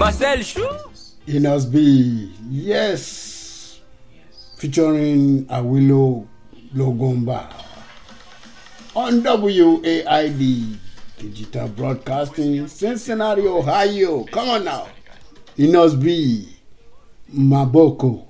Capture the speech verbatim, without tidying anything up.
Marcel Chou. Enos B. Yes. Featuring Awilo Logomba. On W A I D. Digital Broadcasting, Cincinnati, Ohio. Come on now. Enos B. Maboko.